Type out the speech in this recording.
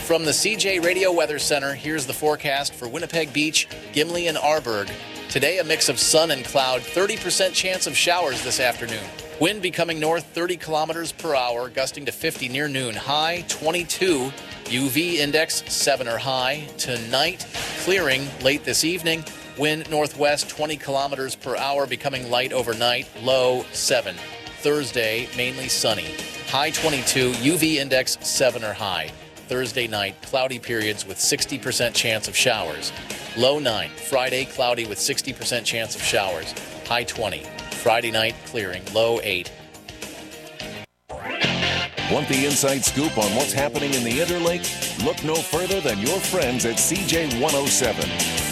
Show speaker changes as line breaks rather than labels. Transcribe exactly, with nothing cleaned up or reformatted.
From the C J Radio Weather Center, here's the forecast for Winnipeg Beach, Gimli, and Arborg. Today, a mix of sun and cloud, thirty percent chance of showers this afternoon. Wind becoming north thirty kilometers per hour, gusting to fifty near noon. High twenty-two. U V index seven or high. Tonight, clearing late this evening. Wind northwest twenty kilometers per hour, becoming light overnight. Low seven. Thursday, mainly sunny. High twenty-two. U V index seven or high. Thursday night, cloudy periods with sixty percent chance of showers. Low nine. Friday, cloudy with sixty percent chance of showers. High twenty. Friday night, clearing. Low eight.
Want the inside scoop on what's happening in the Interlake? Look no further than your friends at C J one oh seven.